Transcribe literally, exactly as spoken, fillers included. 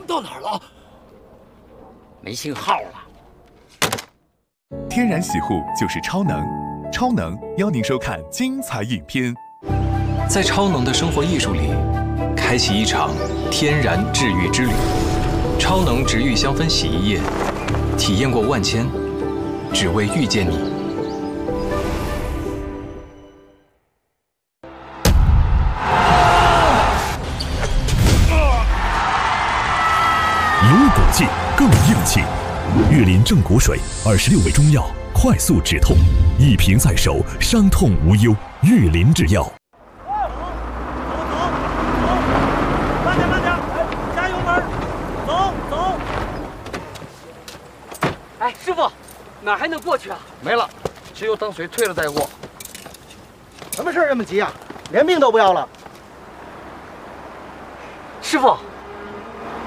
到哪儿了？没信号了。 天然洗护就是超能，超能邀您收看精彩影片。 在超能的生活艺术里，开启一场天然治愈之旅。超能植愈香氛洗衣液，体验过万千，只为遇见你。 有骨气，更硬气。岳林正骨水，二十六味中药，快速止痛，一瓶在手，伤痛无忧。岳林制药。 走走走，慢点慢点，加油门，走走。 哎，师傅，哪还能过去啊？ 没了，只有等水退了再过。 什么事这么急啊？连命都不要了？ 师傅，